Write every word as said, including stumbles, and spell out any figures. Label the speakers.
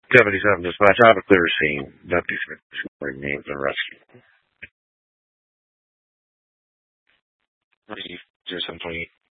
Speaker 1: seventy-seven dispatch. I have a clear scene. Deputy Smith names and rescue. zero seven twenty-eight.